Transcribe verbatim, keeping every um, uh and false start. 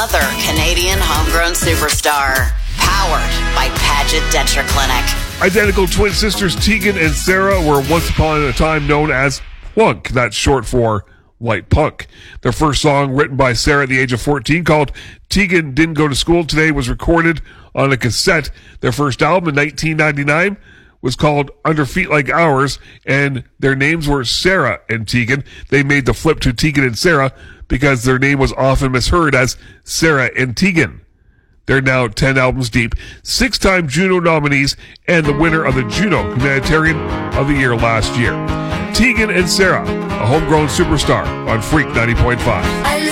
another Canadian homegrown superstar. Powered by Paget Denture Clinic. Identical twin sisters Tegan and Sarah were once upon a time known as Plunk. That's short for light punk. Their first song, written by Sarah at the age of fourteen, called Tegan Didn't Go to School Today, was recorded on a cassette. Their first album in nineteen ninety-nine was called Under Feet Like Ours, and their names were Sarah and Tegan. They made the flip to Tegan and Sarah because their name was often misheard as Sarah and Tegan. They're now ten albums deep, six-time Juno nominees, and the winner of the Juno Humanitarian of the Year last year. Tegan and Sarah, a homegrown superstar on Freak ninety point five.